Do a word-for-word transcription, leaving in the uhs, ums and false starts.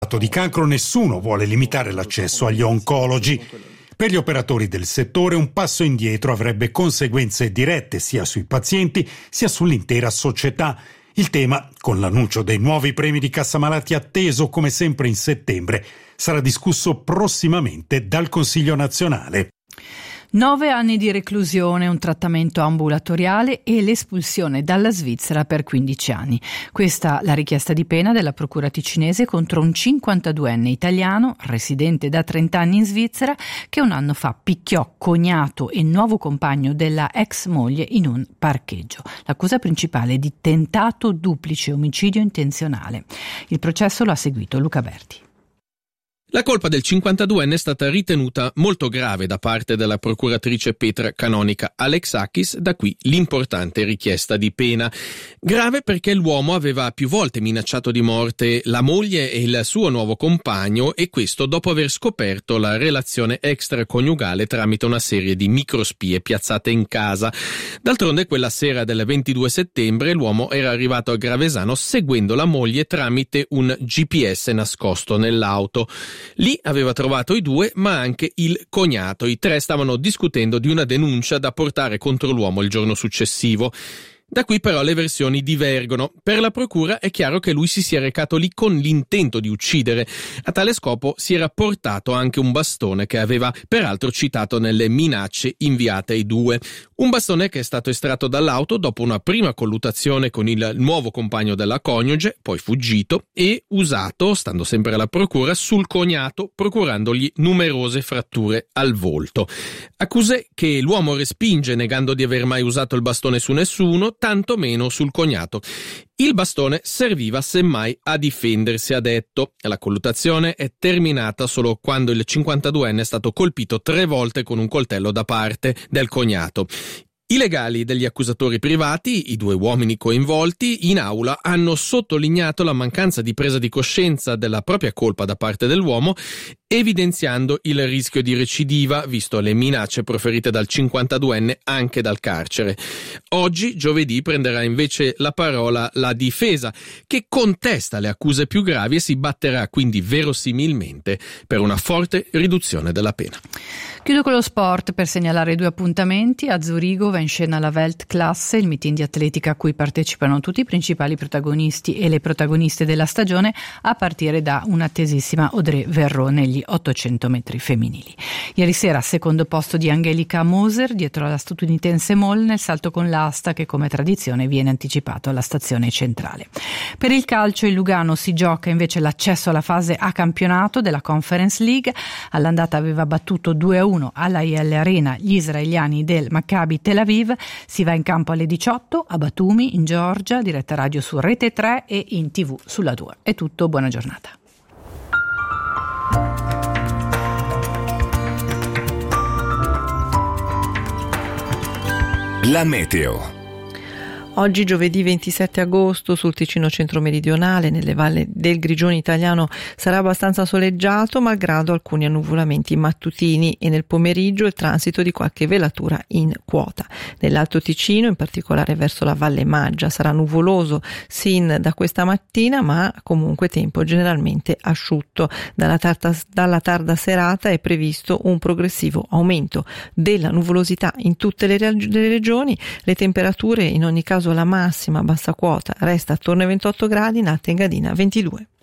malato di cancro, nessuno vuole limitare l'accesso agli oncologi. Per gli operatori del settore un passo indietro avrebbe conseguenze dirette sia sui pazienti sia sull'intera società. Il tema, con l'annuncio dei nuovi premi di cassa malati atteso come sempre in settembre, sarà discusso prossimamente dal Consiglio nazionale. Nove anni di reclusione, un trattamento ambulatoriale e l'espulsione dalla Svizzera per quindici anni. Questa la richiesta di pena della procura ticinese contro un cinquantaduenne italiano, residente da trenta anni in Svizzera, che un anno fa picchiò cognato e nuovo compagno della ex moglie in un parcheggio. L'accusa principale è di tentato duplice omicidio intenzionale. Il processo lo ha seguito Luca Berti. La colpa del cinquantaduenne è stata ritenuta molto grave da parte della procuratrice Petra Canonica Alexakis, da qui l'importante richiesta di pena. Grave perché l'uomo aveva più volte minacciato di morte la moglie e il suo nuovo compagno, e questo dopo aver scoperto la relazione extraconiugale tramite una serie di microspie piazzate in casa. D'altronde quella sera del ventidue settembre l'uomo era arrivato a Gravesano seguendo la moglie tramite un G P S nascosto nell'auto. Lì aveva trovato i due, ma anche il cognato. I tre stavano discutendo di una denuncia da portare contro l'uomo il giorno successivo. Da qui però le versioni divergono. Per la procura è chiaro che lui si sia recato lì con l'intento di uccidere. A tale scopo si era portato anche un bastone che aveva peraltro citato nelle minacce inviate ai due. Un bastone che è stato estratto dall'auto dopo una prima colluttazione con il nuovo compagno della coniuge, poi fuggito, e usato, stando sempre alla procura, sul cognato, procurandogli numerose fratture al volto. Accuse che l'uomo respinge negando di aver mai usato il bastone su nessuno, tanto meno sul cognato. Il bastone serviva semmai a difendersi, ha detto. La colluttazione è terminata solo quando il cinquantaduenne è stato colpito tre volte con un coltello da parte del cognato. I legali degli accusatori privati, i due uomini coinvolti, in aula hanno sottolineato la mancanza di presa di coscienza della propria colpa da parte dell'uomo, evidenziando il rischio di recidiva, visto le minacce proferite dal cinquantaduenne anche dal carcere. Oggi, giovedì, prenderà invece la parola la difesa, che contesta le accuse più gravi e si batterà quindi verosimilmente per una forte riduzione della pena. Chiudo con lo sport per segnalare due appuntamenti. A Zurigo va in scena la Weltklasse, il meeting di atletica a cui partecipano tutti i principali protagonisti e le protagoniste della stagione, a partire da un'attesissima Audrey Verreau negli ottocento metri femminili. Ieri sera secondo posto di Angelika Moser dietro alla statunitense Moll nel salto con l'asta, che come tradizione viene anticipato alla stazione centrale. Per il calcio il Lugano si gioca invece l'accesso alla fase a campionato della Conference League. All'andata aveva battuto due a uno alla I L Arena gli israeliani del Maccabi Tel Aviv. Si va in campo alle diciotto a Batumi in Georgia, diretta radio su Rete tre e in tv sulla due. È tutto, buona giornata. La meteo. Oggi giovedì ventisette agosto sul Ticino centro-meridionale, nelle valli del Grigione italiano sarà abbastanza soleggiato, malgrado alcuni annuvolamenti mattutini, e nel pomeriggio il transito di qualche velatura in quota. Nell'Alto Ticino, in particolare verso la Valle Maggia, sarà nuvoloso sin da questa mattina, ma comunque tempo generalmente asciutto. Dalla tarda, dalla tarda serata è previsto un progressivo aumento della nuvolosità in tutte le, le regioni. Le temperature, in ogni caso la massima a bassa quota, resta attorno ai ventotto gradi, in Alta Engadina ventidue.